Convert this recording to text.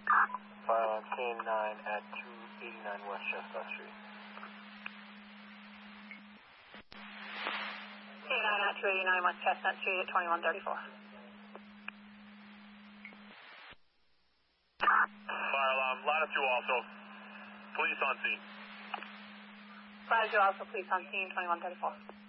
Fire alarm K9 at 289 West Chestnut Street. K9 at 289 West Chestnut Street at 2134. Fire alarm, Latitude also. Police on scene. Latitude also, police on scene, 2134.